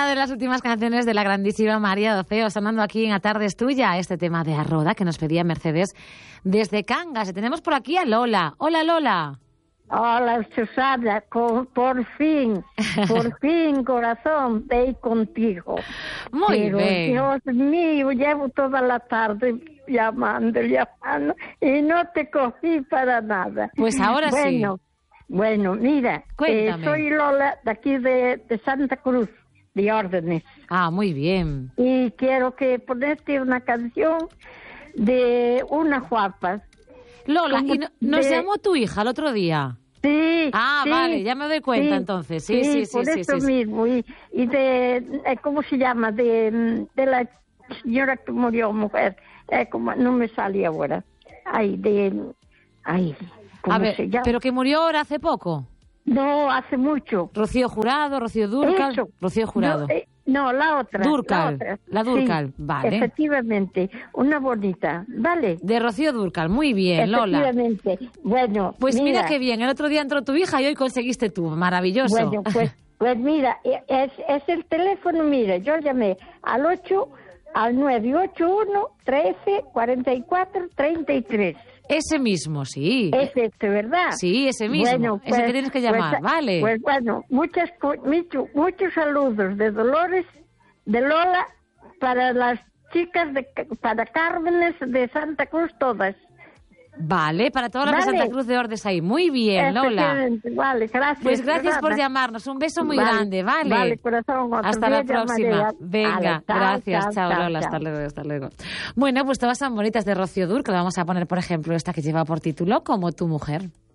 una de las últimas canciones de la grandísima María Doceo, sonando aquí en A Tardes Tuya, este tema de Arroda que nos pedía Mercedes desde Cangas. Y tenemos por aquí a Lola. Hola, Lola. Hola, Susana, por fin, corazón, ve contigo. Muy bien. Dios mío, llevo toda la tarde llamando, y no te cogí para nada. Pues ahora sí. Bueno, mira, soy Lola, de aquí de Santa Cruz, de Órdenes. Ah, muy bien. Y quiero que ponerte una canción de Una Guapa. Lola, ¿y nos llamó tu hija el otro día? Sí. Ah, sí, vale, ya me doy cuenta entonces. Sí. Por eso mismo. Y de, ¿cómo se llama? De la señora que murió, mujer. Como no me sale ahora. ¿Cómo se llama? ¿Pero que murió ahora hace poco? No, hace mucho. Rocío Jurado, Rocío Dúrcal. Eso. Rocío Jurado. No, la otra. La Dúrcal, sí, vale. Efectivamente, una bonita, ¿vale? De Rocío Dúrcal, muy bien, Lola. Efectivamente, bueno. Pues mira qué bien, el otro día entró tu hija y hoy conseguiste tú, maravilloso. Bueno, pues mira, es el teléfono, mira, yo llamé al 981 13 44 33. Ese mismo, sí. Es este, ¿verdad? Sí, ese mismo. Bueno, ese que tienes que llamar, vale. Pues bueno, muchos saludos de Dolores, de Lola, para las chicas, para Cármenes de Santa Cruz, todas. Vale, para todas las de Santa Cruz de Ordes ahí. Muy bien, Lola. Vale, gracias. Pues gracias por llamarnos. Un beso muy grande, ¿vale? Vale, corazón. Hasta la próxima. Llamaré. Venga, gracias. Chao, Lola. Hasta luego. Bueno, pues todas son bonitas de Rocío Dúrcal. Vamos a poner, por ejemplo, esta que lleva por título Como tu mujer.